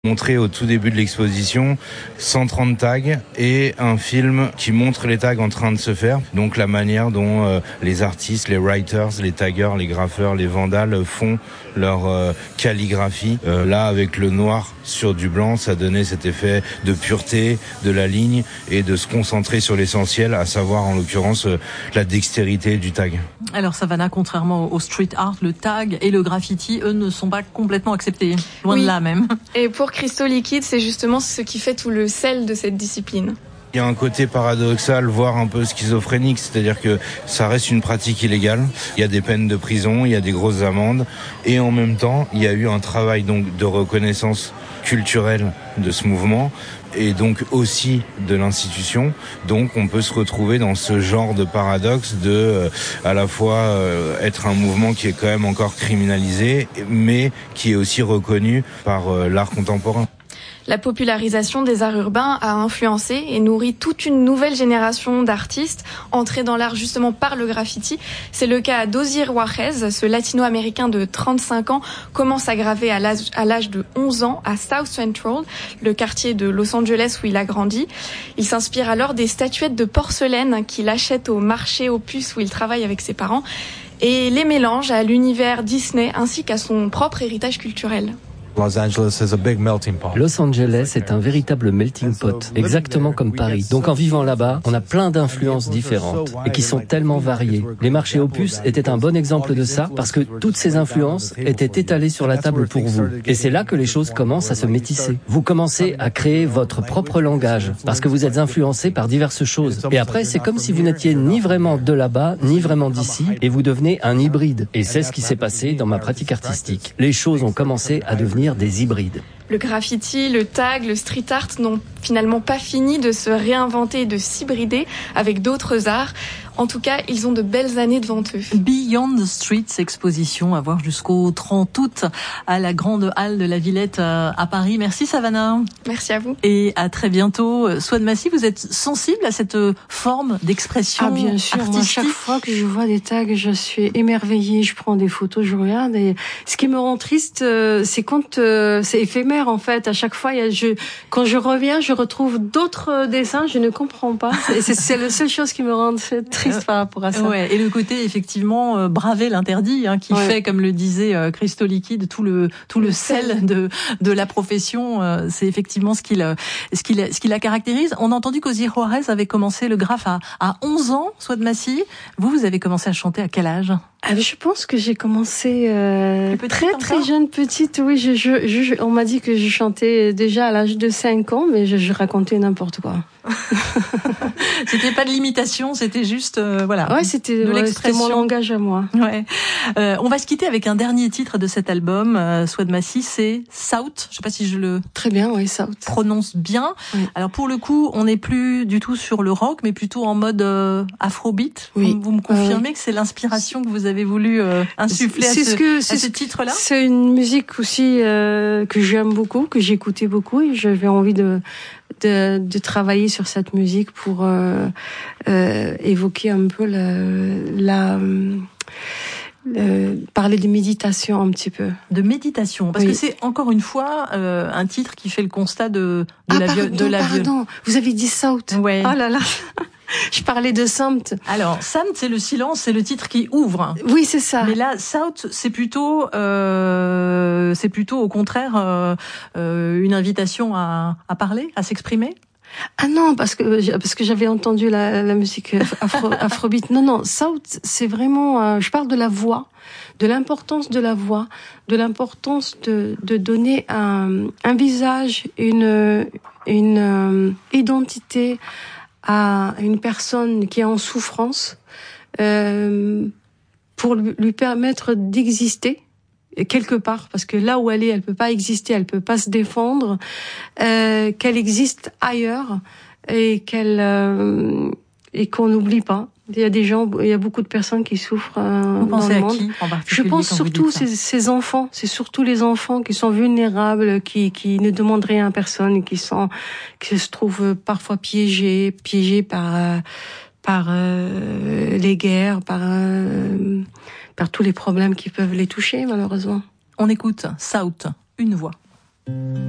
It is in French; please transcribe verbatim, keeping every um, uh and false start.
Montré au tout début de l'exposition cent trente tags et un film qui montre les tags en train de se faire. Donc la manière dont euh, les artistes, les writers, les taggers, les graffeurs, les vandales font leur euh, calligraphie. Euh, là, avec le noir sur du blanc, ça donnait cet effet de pureté de la ligne et de se concentrer sur l'essentiel, à savoir en l'occurrence euh, la dextérité du tag. Alors Savannah, contrairement au street art, le tag et le graffiti, eux, ne sont pas complètement acceptés. Loin oui. de là même. Et pour Crystal Liquid, c'est justement ce qui fait tout le sel de cette discipline. Il y a un côté paradoxal, voire un peu schizophrénique, c'est-à-dire que ça reste une pratique illégale. Il y a des peines de prison, il y a des grosses amendes, et en même temps, il y a eu un travail donc de reconnaissance culturelle de ce mouvement, et donc aussi de l'institution. Donc on peut se retrouver dans ce genre de paradoxe de euh, à la fois euh, être un mouvement qui est quand même encore criminalisé, mais qui est aussi reconnu par euh, l'art contemporain. La popularisation des arts urbains a influencé et nourri toute une nouvelle génération d'artistes entrés dans l'art justement par le graffiti. C'est le cas d'Osier Juarez, ce latino-américain de trente-cinq ans, commence à graver à l'âge, à l'âge de onze ans à South Central, le quartier de Los Angeles où il a grandi. Il s'inspire alors des statuettes de porcelaine qu'il achète au marché aux puces où il travaille avec ses parents et les mélange à l'univers Disney ainsi qu'à son propre héritage culturel. Los Angeles is a big melting pot. Los Angeles est un véritable melting pot, exactement comme Paris. Donc en vivant là-bas, on a plein d'influences différentes et qui sont tellement variées. Les marchés aux puces étaient un bon exemple de ça parce que toutes ces influences étaient étalées sur la table pour vous. Et c'est là que les choses commencent à se métisser. Vous commencez à créer votre propre langage parce que vous êtes influencé par diverses choses. Et après, c'est comme si vous n'étiez ni vraiment de là-bas, ni vraiment d'ici et vous devenez un hybride. Et c'est ce qui s'est passé dans ma pratique artistique. Les choses ont commencé à devenir des hybrides. Le graffiti, le tag, le street art n'ont finalement pas fini de se réinventer et de s'hybrider avec d'autres arts. En tout cas, ils ont de belles années devant eux. Beyond the Streets, exposition à voir jusqu'au trente août à la Grande Halle de la Villette à Paris. Merci Savannah. Merci à vous. Et à très bientôt. Souad Massi, vous êtes sensible à cette forme d'expression artistique? Ah bien sûr, moi, chaque fois que je vois des tags, je suis émerveillée, je prends des photos, je regarde. Et ce qui me rend triste, c'est quand euh, c'est éphémère en fait. À chaque fois, il y a, je, quand je reviens, je retrouve d'autres dessins, je ne comprends pas. Et c'est, c'est la seule chose qui me rend triste par rapport à ça. Ouais, et le côté effectivement euh, braver l'interdit, hein, qui ouais. fait, comme le disait euh, Crystal Liquid, tout le tout le sel de de la profession. Euh, c'est effectivement ce qui le ce qui ce qui la caractérise. On a entendu qu'Osier Juarez avait commencé le graphe à à onze ans. Souad Massi, vous vous avez commencé à chanter à quel âge? Ah, je pense que j'ai commencé euh, très très jeune, petite. Oui, je, je, je, on m'a dit que je chantais déjà à l'âge de cinq ans, mais je, je racontais n'importe quoi. C'était pas de l'imitation, c'était juste euh, voilà. Ouais, c'était, de ouais, l'expression. C'était mon langage à moi. Ouais. Euh, on va se quitter avec un dernier titre de cet album, euh, Souad Massi, c'est South. Je sais pas si je le très bien, oui, South. Prononce bien. Oui. Alors pour le coup, on n'est plus du tout sur le rock, mais plutôt en mode euh, afrobeat. Oui. Vous, vous me confirmez euh, que c'est l'inspiration que vous avez voulu euh, insuffler c'est à ce, ce que, à c'est ce titre-là? C'est une musique aussi euh, que j'aime beaucoup, que j'écoutais beaucoup, et j'avais envie de De, de travailler sur cette musique pour euh, euh, évoquer un peu la, la euh, parler de méditation un petit peu. De méditation, parce oui. que c'est encore une fois euh, un titre qui fait le constat de, de ah, la pardon, de la pardon. Vous avez dit South. Ouais. Oh là là. Je parlais de Samt. Alors, Samt, c'est le silence, c'est le titre qui ouvre. Oui, c'est ça. Mais là, South, c'est plutôt, euh, c'est plutôt au contraire euh, euh, une invitation à, à parler, à s'exprimer. Ah non, parce que parce que j'avais entendu la, la musique afro, afrobeat. Non, non, South, c'est vraiment. Euh, je parle de la voix, de l'importance de la voix, de l'importance de de donner un un visage, une une euh, identité à une personne qui est en souffrance, euh, pour lui permettre d'exister quelque part, parce que là où elle est, elle peut pas exister, elle peut pas se défendre, euh, qu'elle existe ailleurs et qu'elle euh, et qu'on n'oublie pas. Il y a des gens, il y a beaucoup de personnes qui souffrent euh, vous dans le monde. Qui, Je pense surtout ces, ces enfants. C'est surtout les enfants qui sont vulnérables, qui qui ne demandent rien à personne, qui sont qui se trouvent parfois piégés, piégés par euh, par euh, les guerres, par euh, par tous les problèmes qui peuvent les toucher malheureusement. On écoute South, une voix.